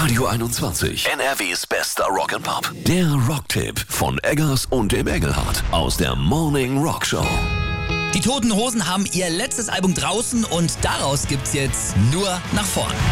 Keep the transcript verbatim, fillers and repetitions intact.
Radio einundzwanzig, N R Ws bester Rock'n'Pop. Der Rocktipp von Eggers und dem Engelhardt aus der Morning Rock Show. Die Toten Hosen haben ihr letztes Album draußen und daraus gibt's jetzt nur nach vorn.